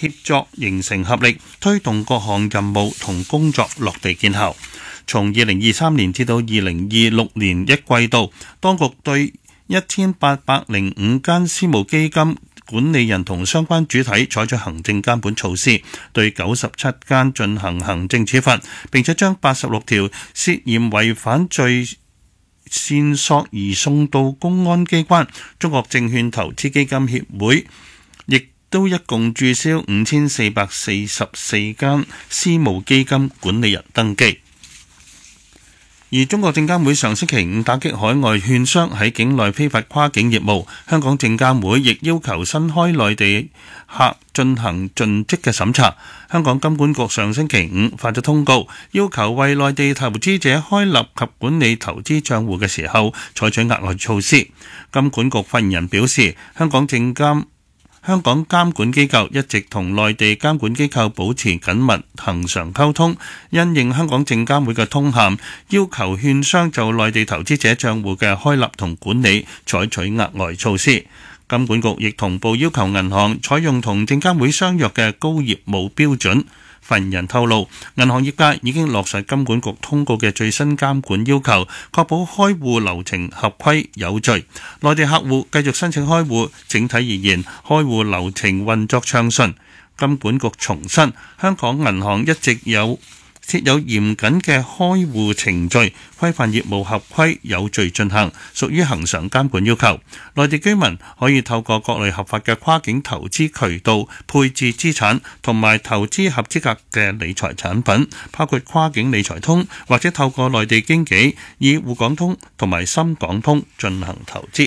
協作形成合力，推動各項任務同工作落地見效。從2023年至到2026年一季度，當局對1805間私募基金管理人同相關主體採取行政監管措施，對97間進行行政處罰，並且將86條涉嫌違反罪線索而送到公安機關。中國證券投資基金協會亦都一共註銷5444間私募基金管理人登記。而中國證監會上星期五打擊海外券商喺境內非法跨境業務，香港證監會亦要求新開內地客進行盡職嘅審查。香港金管局上星期五發咗通告，要求為內地投資者開立及管理投資帳戶嘅時候採取額外措施。金管局發言人表示，香港監管機構一直同內地監管機構保持緊密恆常溝通，因應香港證監會嘅通函，要求券商就內地投資者帳戶嘅開立同管理採取額外措施。金管局亦同步要求銀行採用同證監會相約嘅高業務標準。發言人透露，銀行業界已經落實金管局通告嘅最新監管要求，確保開戶流程合規有序。內地客戶繼續申請開戶，整體而言，開戶流程運作暢順。金管局重申，香港銀行一直設有嚴謹嘅開戶程序，規範業務合規有序進行，屬於恆常監管要求。內地居民可以透過各類合法嘅跨境投資渠道配置資產，同埋投資合資格嘅理財產品，包括跨境理財通，或者透過內地經紀以滬港通同埋深港通進行投資。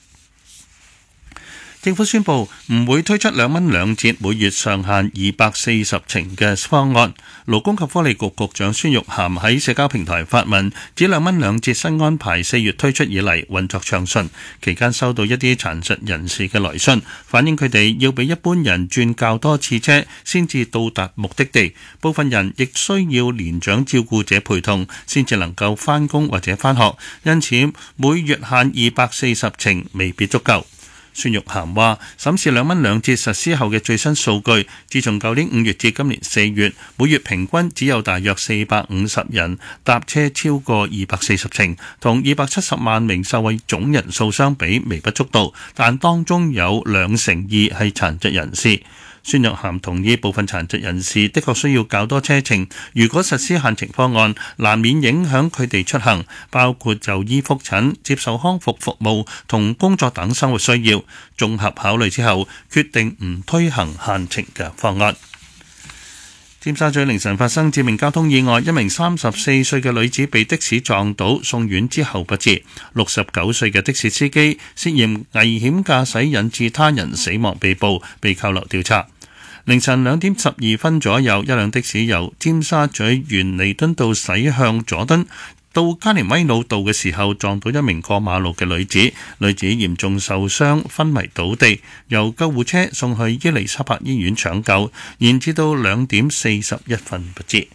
政府宣布唔會推出2蚊2折每月上限240程嘅方案。勞工及福利局局長孫玉菡喺社交平台發文，指2蚊2折新安排4月推出以嚟運作暢順，期間收到一啲殘疾人士嘅來信，反映佢哋要比一般人轉較多次車先至到達目的地，部分人亦需要年長照顧者陪同先至能夠返工或者返學，因此每月限240程未必足夠。孫玉菡話：審視2蚊2折實施後嘅最新數據，自從舊年5月至今年4月，每月平均只有大約450人搭車超過240程，同270萬名受惠總人數相比微不足道，但當中有2成2係殘疾人士。孫玉菡同意部分殘疾人士的確需要較多車程，如果實施限程方案，難免影響佢哋出行，包括就醫覆診、接受康復服務同工作等生活需要。綜合考慮之後，決定唔推行限程嘅方案。尖沙咀凌晨發生致命交通意外，一名34歲嘅女子被的士撞倒，送院之後不治。69歲嘅的士司機涉嫌危險駕駛引致他人死亡被捕，被扣留調查。凌晨2點12分左右，一輛的士由尖沙咀沿彌敦道駛向佐敦，到加連威老道嘅時候撞到一名過馬路嘅女子，女子嚴重受傷，昏迷倒地，由救護車送去伊利沙伯醫院搶救，延至到2點41分不治。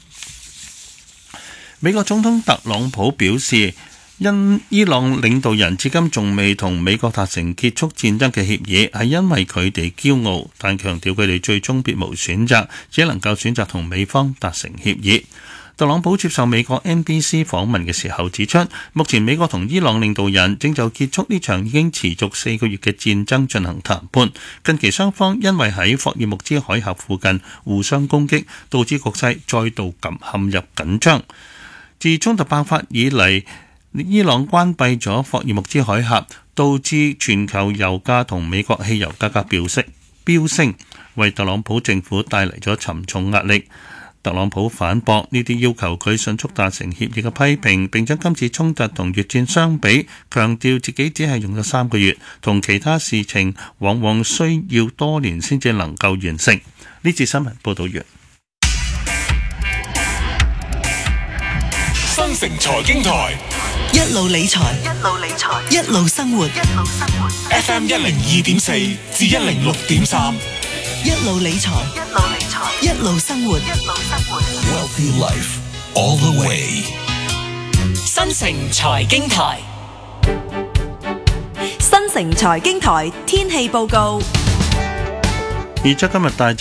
美國總統特朗普表示，因伊朗領導人至今仲未同美國達成結束戰爭嘅協議，係因為佢哋驕傲，但強調佢哋最終別無選擇，只能夠選擇同美方達成協議。特朗普接受美國 NBC 訪問嘅時候指出，目前美國同伊朗領導人正就結束呢場已經持續4個月嘅戰爭進行談判。近期雙方因為喺霍爾木茲海峽附近互相攻擊，導致局勢再度陷入緊張。自衝突爆發以嚟，伊朗關閉咗霍爾木茲海峽，導致全球油價同美國汽油價格飆升，為特朗普政府帶嚟咗沉重壓力。特朗普反駁呢啲要求佢迅速達成協議嘅批評，並將今次衝突同越戰相比，強調自己只係用咗3個月，同其他事情往往需要多年先至能夠完成。呢節新聞報道完。 新城財經台， 一路理財，一路生活。 FM 102.4至106.3， 一路理財，一路生活。 Wealthy Life all the way。 新城財經台， 新城財經台天氣報告。 預測今日大致